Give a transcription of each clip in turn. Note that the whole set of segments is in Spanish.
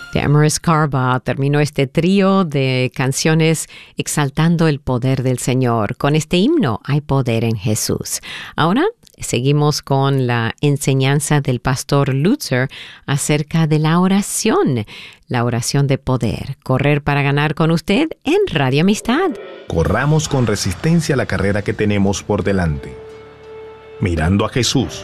De Amaris Carba terminó este trío de canciones exaltando el poder del Señor. Con este himno, Hay poder en Jesús. Ahora seguimos con la enseñanza del pastor Lutzer acerca de la oración de poder. Correr para ganar con usted en Radio Amistad. Corramos con resistencia la carrera que tenemos por delante, mirando a Jesús,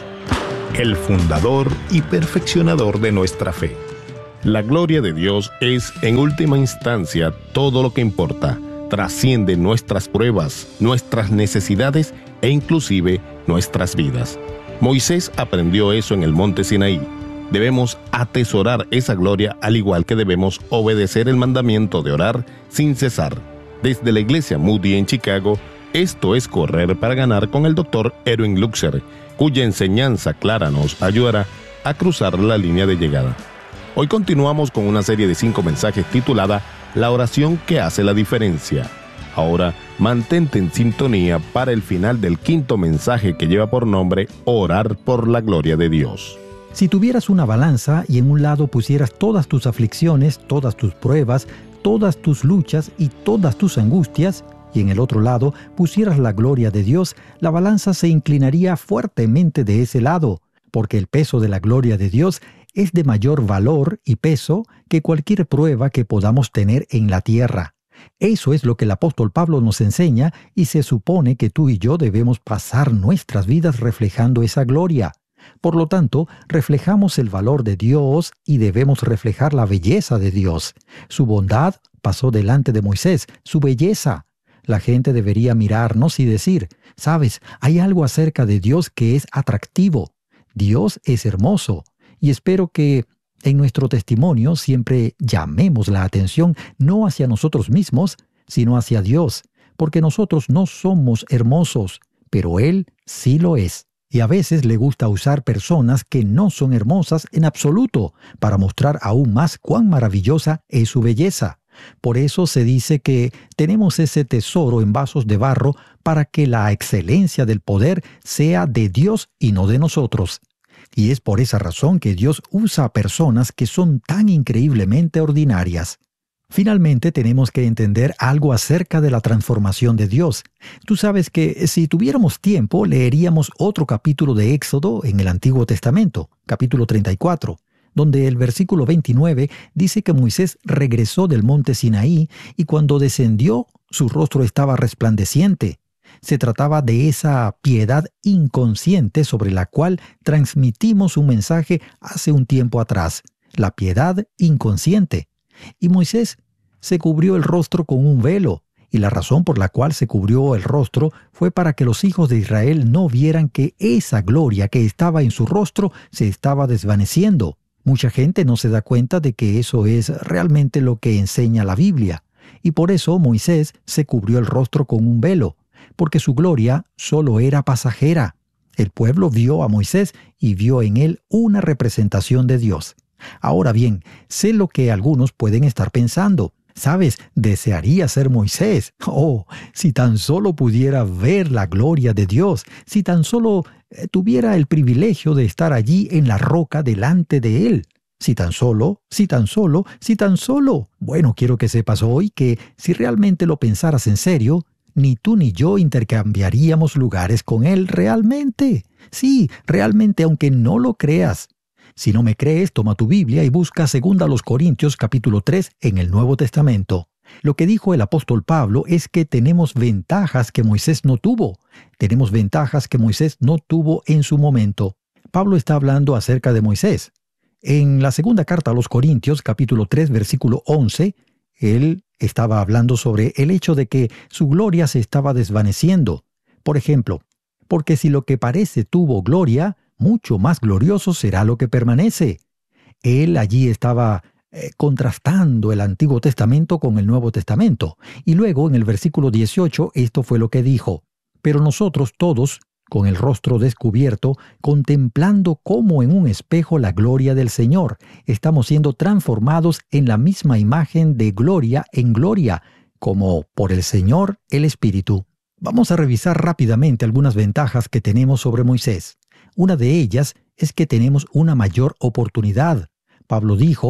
el fundador y perfeccionador de nuestra fe. La gloria de Dios es, en última instancia, todo lo que importa. Trasciende nuestras pruebas, nuestras necesidades e inclusive nuestras vidas. Moisés aprendió eso en el monte Sinaí. Debemos atesorar esa gloria, al igual que debemos obedecer el mandamiento de orar sin cesar. Desde la iglesia Moody en Chicago, esto es Correr para Ganar con el Dr. Erwin Lutzer, cuya enseñanza clara nos ayudará a cruzar la línea de llegada. Hoy continuamos con una serie de 5 mensajes titulada La oración que hace la diferencia. Ahora, mantente en sintonía para el final del 5º mensaje, que lleva por nombre Orar por la gloria de Dios. Si tuvieras una balanza y en un lado pusieras todas tus aflicciones, todas tus pruebas, todas tus luchas y todas tus angustias, y en el otro lado pusieras la gloria de Dios, la balanza se inclinaría fuertemente de ese lado, porque el peso de la gloria de Dios es de mayor valor y peso que cualquier prueba que podamos tener en la tierra. Eso es lo que el apóstol Pablo nos enseña, y se supone que tú y yo debemos pasar nuestras vidas reflejando esa gloria. Por lo tanto, reflejamos el valor de Dios y debemos reflejar la belleza de Dios. Su bondad pasó delante de Moisés, su belleza. La gente debería mirarnos y decir, ¿sabes? Hay algo acerca de Dios que es atractivo. Dios es hermoso. Y espero que en nuestro testimonio siempre llamemos la atención no hacia nosotros mismos, sino hacia Dios, porque nosotros no somos hermosos, pero Él sí lo es. Y a veces le gusta usar personas que no son hermosas en absoluto para mostrar aún más cuán maravillosa es su belleza. Por eso se dice que tenemos ese tesoro en vasos de barro para que la excelencia del poder sea de Dios y no de nosotros. Y es por esa razón que Dios usa a personas que son tan increíblemente ordinarias. Finalmente, tenemos que entender algo acerca de la transformación de Dios. Tú sabes que si tuviéramos tiempo, leeríamos otro capítulo de Éxodo en el Antiguo Testamento, capítulo 34, donde el versículo 29 dice que Moisés regresó del monte Sinaí y cuando descendió, su rostro estaba resplandeciente. Se trataba de esa piedad inconsciente sobre la cual transmitimos un mensaje hace un tiempo atrás, la piedad inconsciente. Y Moisés se cubrió el rostro con un velo, y la razón por la cual se cubrió el rostro fue para que los hijos de Israel no vieran que esa gloria que estaba en su rostro se estaba desvaneciendo. Mucha gente no se da cuenta de que eso es realmente lo que enseña la Biblia, y por eso Moisés se cubrió el rostro con un velo, porque su gloria solo era pasajera. El pueblo vio a Moisés y vio en él una representación de Dios. Ahora bien, sé lo que algunos pueden estar pensando. ¿Sabes? Desearía ser Moisés. Oh, si tan solo pudiera ver la gloria de Dios, si tan solo tuviera el privilegio de estar allí en la roca delante de Él. Si tan solo. Bueno, quiero que sepas hoy que si realmente lo pensaras en serio, ni tú ni yo intercambiaríamos lugares con Él realmente. Sí, realmente, aunque no lo creas. Si no me crees, toma tu Biblia y busca 2 Corintios capítulo 3 en el Nuevo Testamento. Lo que dijo el apóstol Pablo es que tenemos ventajas que Moisés no tuvo. Tenemos ventajas que Moisés no tuvo en su momento. Pablo está hablando acerca de Moisés. En la segunda carta a los Corintios, capítulo 3, versículo 11, él estaba hablando sobre el hecho de que su gloria se estaba desvaneciendo. Por ejemplo, porque si lo que parece tuvo gloria, mucho más glorioso será lo que permanece. Él allí estaba contrastando el Antiguo Testamento con el Nuevo Testamento. Y luego, en el versículo 18, esto fue lo que dijo: pero nosotros todos, con el rostro descubierto, contemplando como en un espejo la gloria del Señor, estamos siendo transformados en la misma imagen de gloria en gloria, como por el Señor el Espíritu. Vamos a revisar rápidamente algunas ventajas que tenemos sobre Moisés. Una de ellas es que tenemos una mayor oportunidad. Pablo dijo,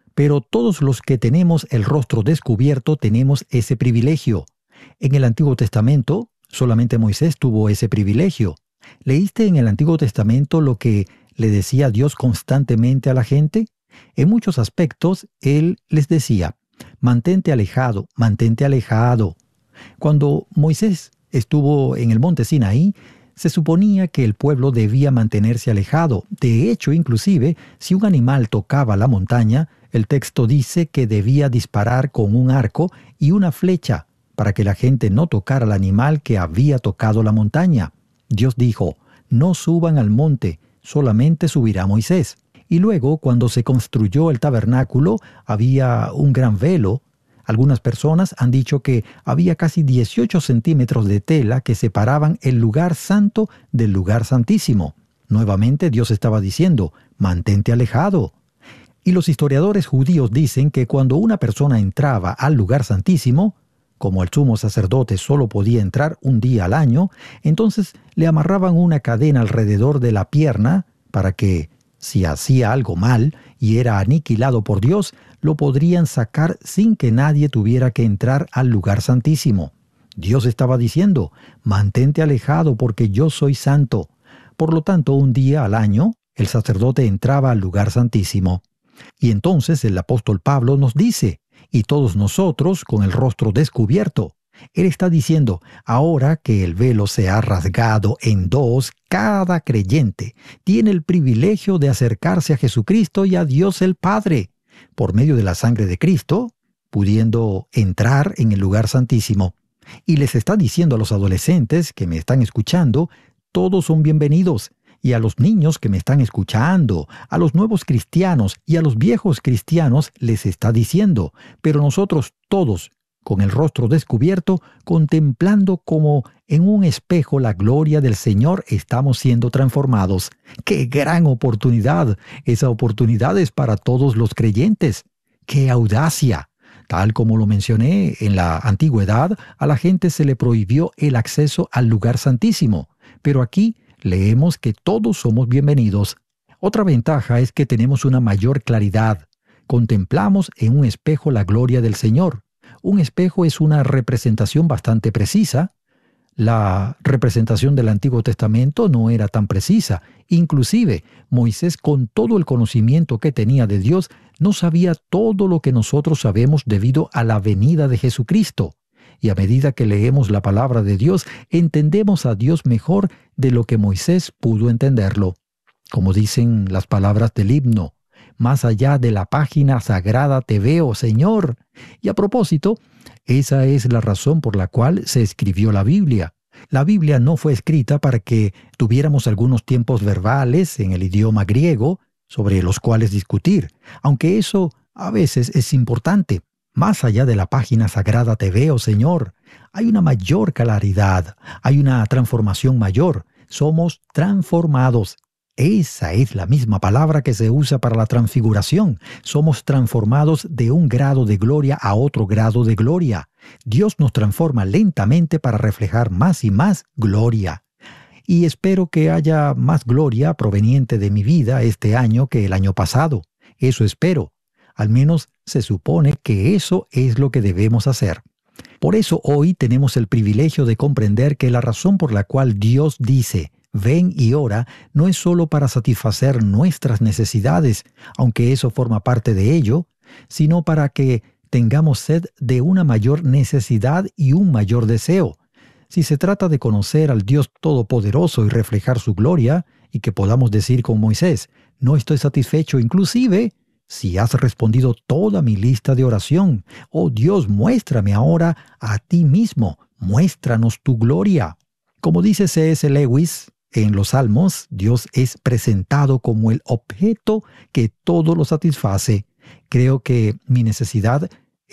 Pero todos los que tenemos el rostro descubierto tenemos ese privilegio. En el Antiguo Testamento, solamente Moisés tuvo ese privilegio. ¿Leíste en el Antiguo Testamento lo que le decía Dios constantemente a la gente? En muchos aspectos, Él les decía, mantente alejado, mantente alejado. Cuando Moisés estuvo en el monte Sinaí, se suponía que el pueblo debía mantenerse alejado. De hecho, inclusive, si un animal tocaba la montaña, el texto dice que debía disparar con un arco y una flecha para que la gente no tocara al animal que había tocado la montaña. Dios dijo, no suban al monte, solamente subirá Moisés. Y luego, cuando se construyó el tabernáculo, había un gran velo. Algunas personas han dicho que había casi 18 centímetros de tela que separaban el lugar santo del lugar santísimo. Nuevamente Dios estaba diciendo, mantente alejado. Y los historiadores judíos dicen que cuando una persona entraba al lugar santísimo, como el sumo sacerdote solo podía entrar un día al año, entonces le amarraban una cadena alrededor de la pierna para que, si hacía algo mal y era aniquilado por Dios, lo podrían sacar sin que nadie tuviera que entrar al lugar santísimo. Dios estaba diciendo, mantente alejado porque yo soy santo. Por lo tanto, un día al año, el sacerdote entraba al lugar santísimo. Y entonces el apóstol Pablo nos dice, y todos nosotros con el rostro descubierto. Él está diciendo, ahora que el velo se ha rasgado en dos, cada creyente tiene el privilegio de acercarse a Jesucristo y a Dios el Padre, por medio de la sangre de Cristo, pudiendo entrar en el lugar santísimo. Y les está diciendo a los adolescentes que me están escuchando, todos son bienvenidos. Y a los niños que me están escuchando, a los nuevos cristianos y a los viejos cristianos les está diciendo, pero nosotros todos, con el rostro descubierto, contemplando como en un espejo la gloria del Señor, estamos siendo transformados. ¡Qué gran oportunidad! Esa oportunidad es para todos los creyentes. ¡Qué audacia! Tal como lo mencioné, en la antigüedad a la gente se le prohibió el acceso al lugar santísimo, pero aquí leemos que todos somos bienvenidos. Otra ventaja es que tenemos una mayor claridad. Contemplamos en un espejo la gloria del Señor. Un espejo es una representación bastante precisa. La representación del Antiguo Testamento no era tan precisa. Inclusive, Moisés, con todo el conocimiento que tenía de Dios, no sabía todo lo que nosotros sabemos debido a la venida de Jesucristo. Y a medida que leemos la palabra de Dios, entendemos a Dios mejor de lo que Moisés pudo entenderlo. Como dicen las palabras del himno, más allá de la página sagrada te veo, Señor. Y a propósito, esa es la razón por la cual se escribió la Biblia. La Biblia no fue escrita para que tuviéramos algunos tiempos verbales en el idioma griego sobre los cuales discutir, aunque eso a veces es importante. Más allá de la página sagrada te veo, Señor. Hay una mayor claridad, hay una transformación mayor. Somos transformados. Esa es la misma palabra que se usa para la transfiguración. Somos transformados de un grado de gloria a otro grado de gloria. Dios nos transforma lentamente para reflejar más y más gloria. Y espero que haya más gloria proveniente de mi vida este año que el año pasado. Eso espero. Al menos se supone que eso es lo que debemos hacer. Por eso hoy tenemos el privilegio de comprender que la razón por la cual Dios dice, ven y ora, no es solo para satisfacer nuestras necesidades, aunque eso forma parte de ello, sino para que tengamos sed de una mayor necesidad y un mayor deseo. Si se trata de conocer al Dios Todopoderoso y reflejar su gloria, y que podamos decir con Moisés, no estoy satisfecho, inclusive si has respondido toda mi lista de oración. Oh Dios, muéstrame ahora a ti mismo, muéstranos tu gloria. Como dice C.S. Lewis en los Salmos, Dios es presentado como el objeto que todo lo satisface. Creo que mi necesidad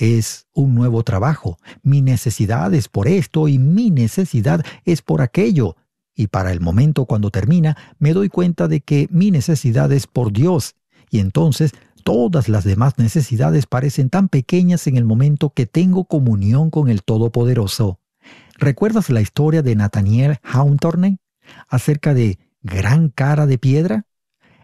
es un nuevo trabajo. Mi necesidad es por esto y mi necesidad es por aquello. Y para el momento cuando termina, me doy cuenta de que mi necesidad es por Dios. Y entonces todas las demás necesidades parecen tan pequeñas en el momento que tengo comunión con el Todopoderoso. ¿Recuerdas la historia de Nathaniel Hawthorne acerca de gran cara de piedra?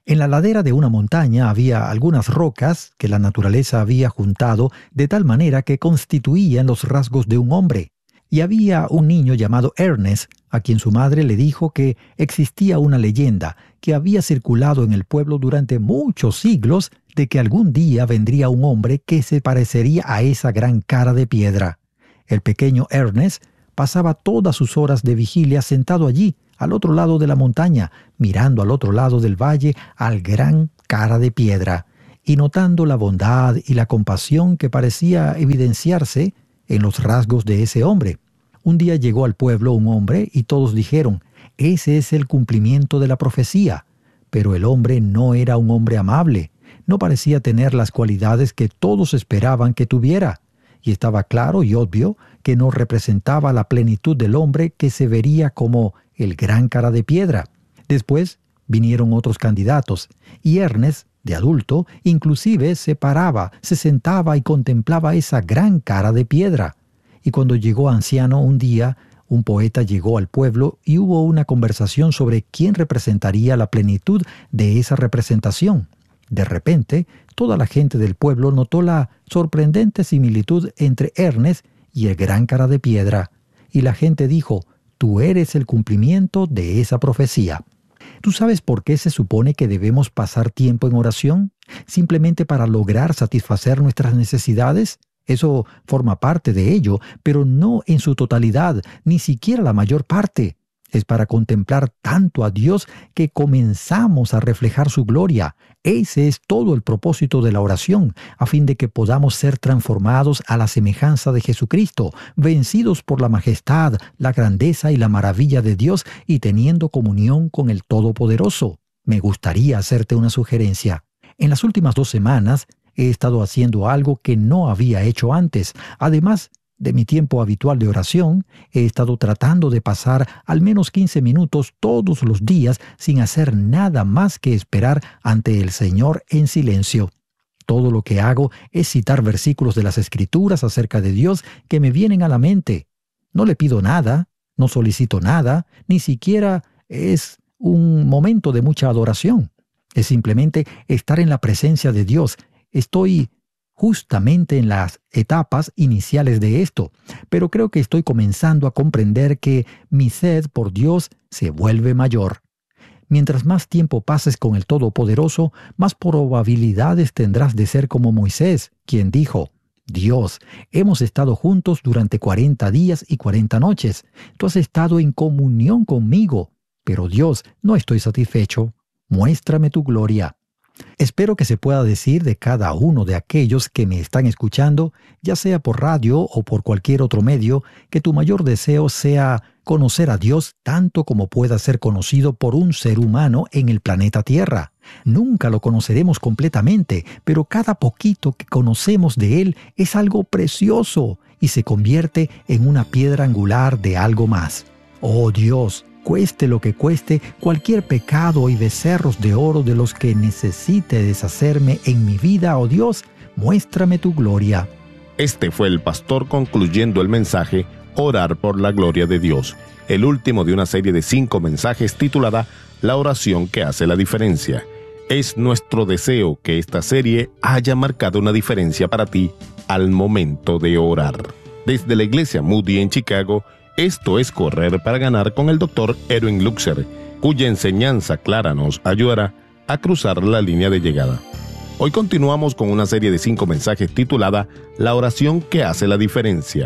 En la ladera de una montaña había algunas rocas que la naturaleza había juntado de tal manera que constituían los rasgos de un hombre. Y había un niño llamado Ernest, a quien su madre le dijo que existía una leyenda que había circulado en el pueblo durante muchos siglos de que algún día vendría un hombre que se parecería a esa gran cara de piedra. El pequeño Ernest pasaba todas sus horas de vigilia sentado allí, al otro lado de la montaña, mirando al otro lado del valle al gran cara de piedra, y notando la bondad y la compasión que parecía evidenciarse en los rasgos de ese hombre. Un día llegó al pueblo un hombre y todos dijeron, «Ese es el cumplimiento de la profecía». Pero el hombre no era un hombre amable, no parecía tener las cualidades que todos esperaban que tuviera, y estaba claro y obvio que no representaba la plenitud del hombre que se vería como el gran cara de piedra. Después vinieron otros candidatos, y Ernest, de adulto, inclusive se paraba, se sentaba y contemplaba esa gran cara de piedra. Y cuando llegó anciano un día, un poeta llegó al pueblo y hubo una conversación sobre quién representaría la plenitud de esa representación. De repente, toda la gente del pueblo notó la sorprendente similitud entre Ernest y el gran cara de piedra, y la gente dijo, «Tú eres el cumplimiento de esa profecía». ¿Tú sabes por qué se supone que debemos pasar tiempo en oración? ¿Simplemente para lograr satisfacer nuestras necesidades? Eso forma parte de ello, pero no en su totalidad, ni siquiera la mayor parte. Es para contemplar tanto a Dios que comenzamos a reflejar su gloria. Ese es todo el propósito de la oración, a fin de que podamos ser transformados a la semejanza de Jesucristo, vencidos por la majestad, la grandeza y la maravilla de Dios y teniendo comunión con el Todopoderoso. Me gustaría hacerte una sugerencia. En las últimas 2 semanas he estado haciendo algo que no había hecho antes. Además de mi tiempo habitual de oración, he estado tratando de pasar al menos 15 minutos todos los días sin hacer nada más que esperar ante el Señor en silencio. Todo lo que hago es citar versículos de las Escrituras acerca de Dios que me vienen a la mente. No le pido nada, no solicito nada, ni siquiera es un momento de mucha adoración. Es simplemente estar en la presencia de Dios. Estoy justamente en las etapas iniciales de esto, pero creo que estoy comenzando a comprender que mi sed por Dios se vuelve mayor. Mientras más tiempo pases con el Todopoderoso, más probabilidades tendrás de ser como Moisés, quien dijo, «Dios, hemos estado juntos durante 40 días y 40 noches. Tú has estado en comunión conmigo, pero Dios, no estoy satisfecho. Muéstrame tu gloria». Espero que se pueda decir de cada uno de aquellos que me están escuchando, ya sea por radio o por cualquier otro medio, que tu mayor deseo sea conocer a Dios tanto como pueda ser conocido por un ser humano en el planeta Tierra. Nunca lo conoceremos completamente, pero cada poquito que conocemos de Él es algo precioso y se convierte en una piedra angular de algo más. Oh Dios, cueste lo que cueste, cualquier pecado y becerros de oro de los que necesite deshacerme en mi vida, oh Dios, muéstrame tu gloria. Este fue el pastor concluyendo el mensaje Orar por la gloria de Dios, el último de una serie de 5 mensajes titulada La oración que hace la diferencia. Es nuestro deseo que esta serie haya marcado una diferencia para ti al momento de orar. Desde la iglesia Moody en Chicago, esto es Correr para Ganar con el Dr. Erwin Luxer, cuya enseñanza clara nos ayudará a cruzar la línea de llegada. Hoy continuamos con una serie de 5 mensajes titulada La oración que hace la diferencia.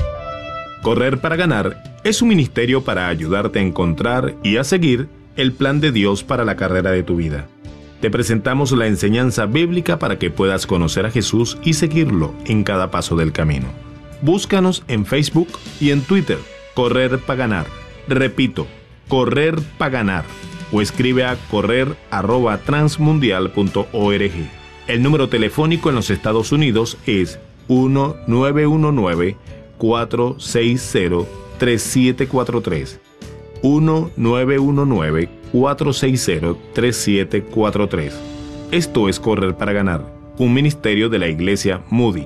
Correr para Ganar es un ministerio para ayudarte a encontrar y a seguir el plan de Dios para la carrera de tu vida. Te presentamos la enseñanza bíblica para que puedas conocer a Jesús y seguirlo en cada paso del camino. Búscanos en Facebook y en Twitter, Correr para Ganar. Repito, Correr para Ganar. O escribe a correr@transmundial.org. El número telefónico en los Estados Unidos es 1-919-460-3743. 1-919-460-3743. Esto es Correr para Ganar, un ministerio de la iglesia Moody.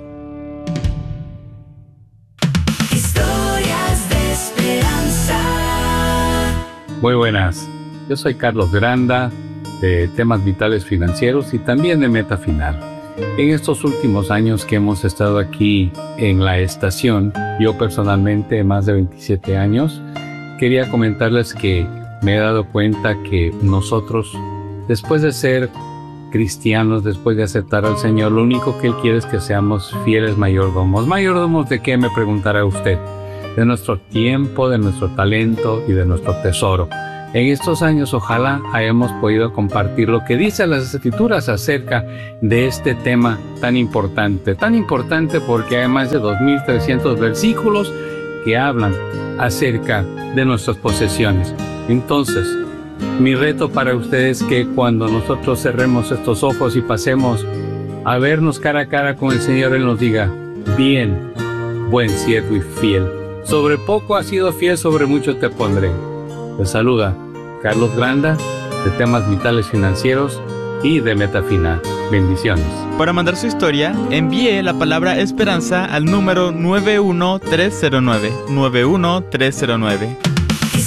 Muy buenas, yo soy Carlos Granda, de temas vitales financieros y también de Meta Final. En estos últimos años que hemos estado aquí en la estación, yo personalmente, más de 27 años, quería comentarles que me he dado cuenta que nosotros, después de ser cristianos, después de aceptar al Señor, lo único que Él quiere es que seamos fieles mayordomos. ¿Mayordomos de qué?, me preguntará usted. De nuestro tiempo, de nuestro talento y de nuestro tesoro. En estos años, ojalá hayamos podido compartir lo que dicen las Escrituras acerca de este tema tan importante porque hay más de 2.300 versículos que hablan acerca de nuestras posesiones. Entonces, mi reto para ustedes es que cuando nosotros cerremos estos ojos y pasemos a vernos cara a cara con el Señor, Él nos diga: bien, buen siervo y fiel. Sobre poco has sido fiel, sobre mucho te pondré. Les saluda Carlos Granda, de temas vitales financieros y de Meta Final. Bendiciones. Para mandar su historia, envíe la palabra esperanza al número 91309. 91309.